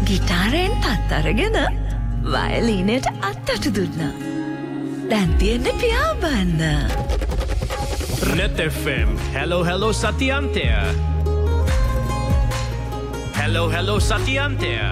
ගිටාරයෙන් පත් අරගෙන වයලීනයට අත්තට දුන්නා. දැන් තියෙන්නේ පියාඹන්න. Net FM. Hello Satyantea. Hello Satyantea.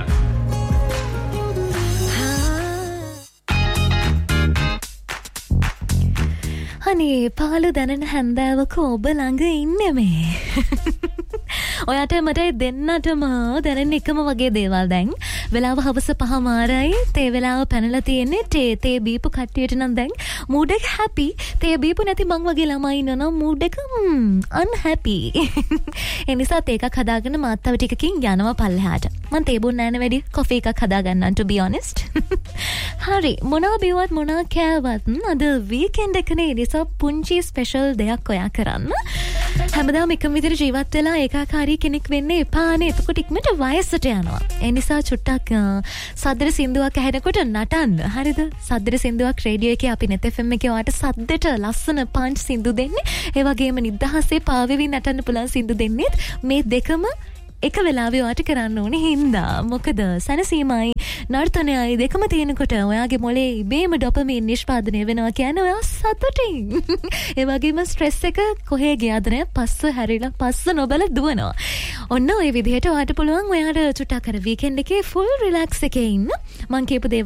අනේ පාලු දැනෙන හැන්දෑවක ඔබ ළඟ ඉන්නේ මේ. ඔයාට මට දෙන්නටම දැනෙන එකම වගේ දේවල් දැන්. වෙලාව හවස 5:00යි. තේ වෙලාව පැනලා තියෙන්නේ තේ බීපු කට්ටියට නම් දැන් මූඩ් එක හැපි. තේ බීපු නැති මං වගේ ළමයි ඉන්නනම් මූඩ් එක අන්හැපි. ඒ නිසා තේ එකක් හදාගෙන මාත් තව ටිකකින් යනවා පල්ලෙහාට. මං තේ බොන්නේ නැහැ වැඩි. කොෆි එකක් හදා ගන්නම් to be honest. හරි මොනවා බිව්වත් මොනවා කෑවත් අද වීකෙන්ඩ් එකනේ. ඒ නිසා පුංචි ස්පෙෂල් දෙයක් ඔයා කරන්න. හැමදාම එකම විදිහට ජීවත් වෙලා ඒකාකාරී කෙනෙක් වෙන්න එපානේ. එතකොට ඉක්මනට වයසට යනවා. ඒ නිසා චුට්ටක් සද්දර සින්දුවක් ඇහෙනකොට නටන්න. හරිද? සද්දර සින්දුවක් රේඩියෝ එකේ අපි net FM එකේ ඔයාට සද්දට ලස්සන පංච් සින්දු දෙන්නේ. ඒ වගේම නිදහසේ පාවෙවි නටන්න පුළුවන් සින්දු දෙන්නේ. මේ දෙකම එක වෙලාවෙ ඔයාට කරන්න ඕනේ හින්දා. මොකද සනසීමයි නර්තනයයි දෙකම තියෙනකොට ඔයාගේ මොලේ ඉබේම ඩොපමින් නිෂ්පාදනය වෙනවා කියන්නේ ඔයා සතුටින්. ඒ වගේම ස්ට්‍රෙස් එක කොහේ ගියාද නැහැ පස්ස හැරිලා පස්ස නොබල දුවනවා. ඔන්න ඔය විදිහට ඔයාට පුළුවන් ඔයාට චුට්ටක් අර වීකෙන්ඩ් එකේ ෆුල් රිලැක්ස් එකේ ඉන්න. මං කියපු